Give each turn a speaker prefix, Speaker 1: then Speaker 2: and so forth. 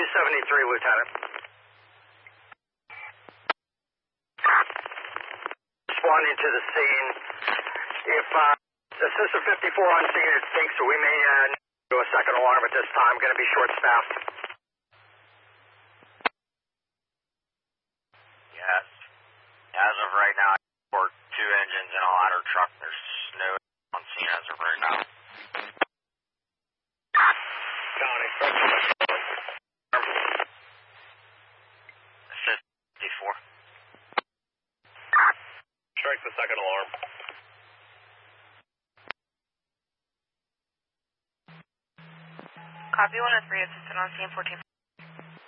Speaker 1: 73, Lieutenant. Responding to the scene. If Assistant 54 on scene, it thinks that we may do a second alarm at this time. Going to be short-staffed.
Speaker 2: Yes. As of right now, for 2 engines and a ladder truck, there's no on scene as of right now.
Speaker 1: County.
Speaker 2: Assist 54.
Speaker 1: Strike the second alarm.
Speaker 3: Copy 103, assistant on scene 14.